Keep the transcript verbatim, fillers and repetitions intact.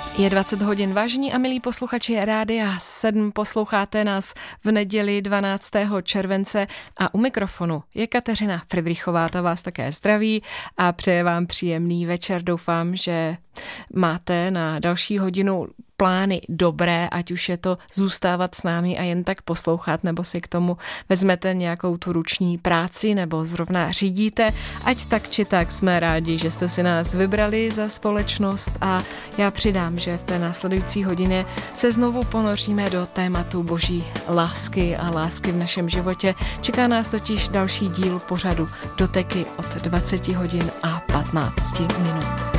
Je dvacet hodin, vážení a milí posluchači Rádia sedm, posloucháte nás v neděli dvanáctého července a u mikrofonu je Kateřina Fridrichová, ta vás také zdraví a přeje vám příjemný večer. Doufám, že máte na další hodinu plány dobré, ať už je to zůstávat s námi a jen tak poslouchat, nebo si k tomu vezmete nějakou tu ruční práci, nebo zrovna řídíte. Ať tak či tak jsme rádi, že jste si nás vybrali za společnost a já přidám, že v té následující hodině se znovu ponoříme do tématu boží lásky a lásky v našem životě. Čeká nás totiž další díl pořadu Doteky od dvacet hodin a patnáct minut.